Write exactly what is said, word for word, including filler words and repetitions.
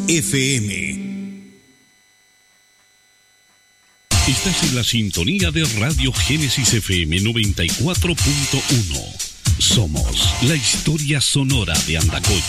F M. Estás en la sintonía de Radio Génesis F M noventa y cuatro punto uno. Somos la historia sonora de Andacollo.